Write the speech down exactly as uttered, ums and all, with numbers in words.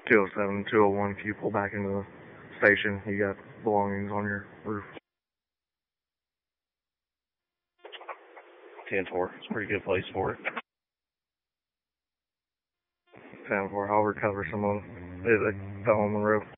two oh seven, two oh one, if you pull back into the station, you got belongings on your roof. ten four, it's a pretty good place for it. ten four, I'll recover some of them. They fell on the roof.